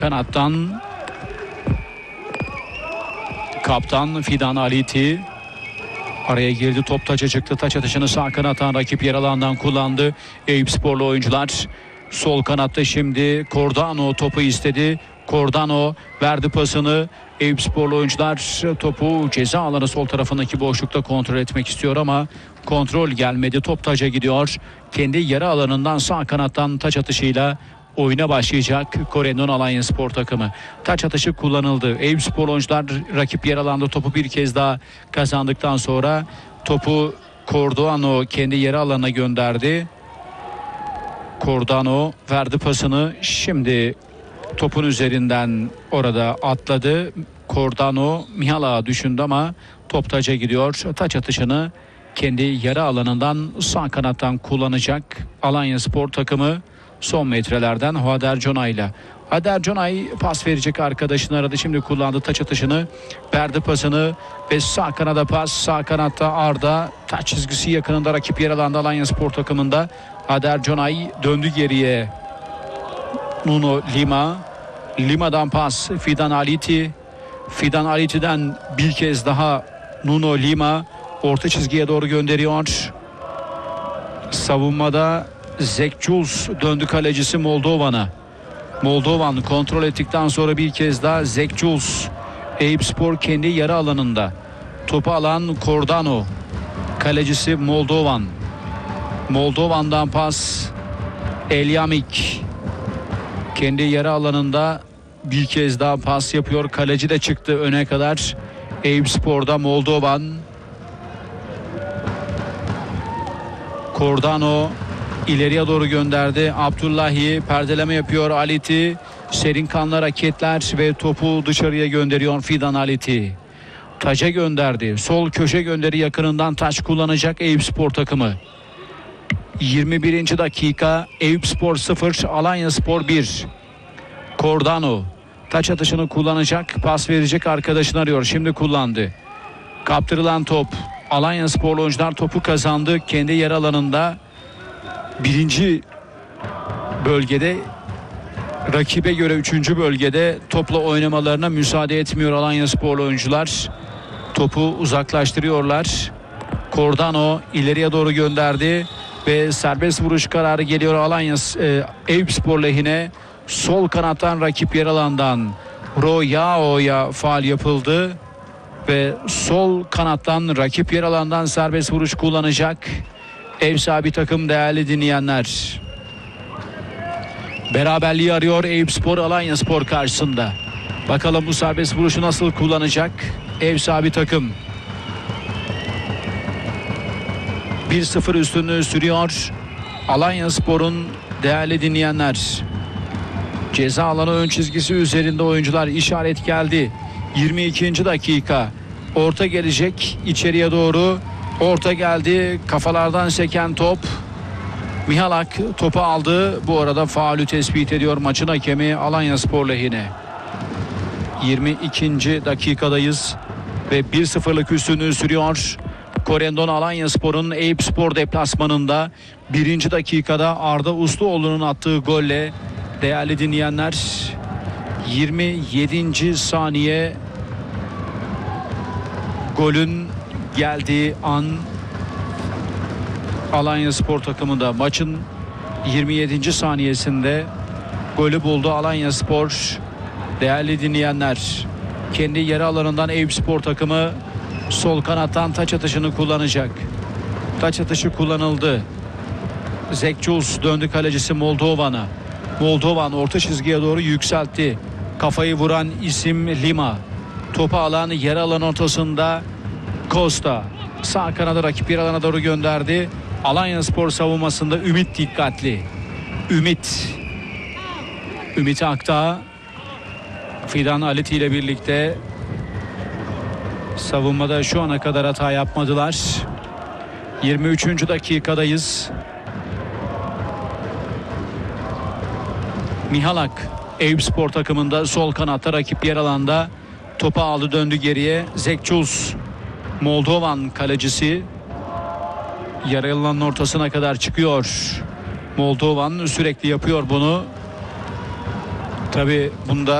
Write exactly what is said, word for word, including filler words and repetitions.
Kanattan kaptan Fidan Aliti araya girdi, top taça çıktı. Taç atışını sağ kanattan rakip yer alandan kullandı Eyüpsporlu oyuncular. Sol kanatta şimdi Cordano topu istedi. Cordano verdi pasını. Eyüpsporlu oyuncular topu ceza alanı sol tarafındaki boşlukta kontrol etmek istiyor ama kontrol gelmedi. Top taca gidiyor. Kendi yarı alanından sağ kanattan taç atışıyla oyuna başlayacak Corendon Alanyaspor takımı. Taç atışı kullanıldı. Eyüpspor oyuncular rakip yer alanda topu bir kez daha kazandıktan sonra topu Cordano kendi yarı alanına gönderdi. Cordano verdi pasını. Şimdi topun üzerinden orada atladı. Cordano Mihal'a düşündü ama top taca gidiyor. Taç atışını kendi yarı alanından sağ kanattan kullanacak Alanyaspor takımı. Son metrelerden Hader Conay'la. Hader Conay pas verecek arkadaşını aradı. Şimdi kullandı taç atışını. Verdi pasını ve sağ kanada pas. Sağ kanatta Arda. Taç çizgisi yakınında rakip yer alanda Alanyaspor takımında. Hader Conay döndü geriye. Nuno Lima. Lima'dan pas Fidan Aliti. Fidan Aliti'den bir kez daha Nuno Lima. Orta çizgiye doğru gönderiyor. Savunmada Zek Jules döndü kalecisi Moldovan'a. Moldovan kontrol ettikten sonra bir kez daha Zek Jules. Eyüpspor kendi yarı alanında. Topu alan Cordano. Kalecisi Moldovan. Moldovan'dan pas Elyamik. Kendi yarı alanında bir kez daha pas yapıyor. Kaleci de çıktı öne kadar. Eyüpspor'da Moldovan. Cordano ileriye doğru gönderdi. Abdullahi perdeleme yapıyor. Aliti serin kanlı hareketler ve topu dışarıya gönderiyor Fidan Aliti. Taç'a gönderdi. Sol köşe gönderi yakınından taç kullanacak Eyüpspor takımı. yirmi birinci dakika. Eyüpspor sıfır, Alanyaspor bir. Cordano taç atışını kullanacak. Pas verecek arkadaşını arıyor. Şimdi kullandı. Kaptırılan top. Alanyasporlu oyuncular topu kazandı. Kendi yer alanında birinci bölgede, rakibe göre üçüncü bölgede topla oynamalarına müsaade etmiyor Alanyasporlu oyuncular. Topu uzaklaştırıyorlar. Cordano ileriye doğru gönderdi ve serbest vuruş kararı geliyor Alanya e, Eyüpspor lehine. Sol kanattan rakip yer alandan Royao'ya faul yapıldı ve sol kanattan rakip yer alandan serbest vuruş kullanacak ev sahibi takım değerli dinleyenler. Beraberliği arıyor Eyüpspor Alanyaspor karşısında. Bakalım bu serbest vuruşu nasıl kullanacak ev sahibi takım. bir sıfır üstünlüğü sürüyor Alanyaspor'un değerli dinleyenler. Ceza alanı ön çizgisi üzerinde oyuncular, işaret geldi. yirmi ikinci dakika. Orta gelecek içeriye doğru. Orta geldi. Kafalardan seken top. Mihalak topu aldı. Bu arada faulü tespit ediyor maçın hakemi Alanyaspor lehine. yirmi ikinci dakikadayız ve bir sıfırlık üstünlüğü sürüyor. Corendon Alanyaspor'un Eyüpspor deplasmanında birinci dakikada Arda Usluoğlu'nun attığı golle değerli dinleyenler, yirmi yedinci saniye golün geldiği an Alanyaspor takımında maçın yirmi yedinci saniyesinde golü buldu Alanyaspor. Değerli dinleyenler, kendi yarı alanından Eyüpspor takımı sol kanattan taç atışını kullanacak. Taç atışı kullanıldı. Zek Jules döndü kalecisi Moldovan'a. Moldovan orta çizgiye doğru yükseltti. Kafayı vuran isim Lima. Topu alan yer alan ortasında Costa. Sağ kanada rakip yer alana doğru gönderdi. Alanyaspor savunmasında Ümit dikkatli. Ümit. Ümit Aktağ. Fidan Aliti ile birlikte savunmada şu ana kadar hata yapmadılar. yirmi üçüncü dakikadayız. Mihalak Eyüpspor takımında sol kanatta rakip yer alanda topu aldı, döndü geriye. Zek Jules, Moldovan kalecisi, yarı alanın ortasına kadar çıkıyor. Moldovan sürekli yapıyor bunu. Tabii bunda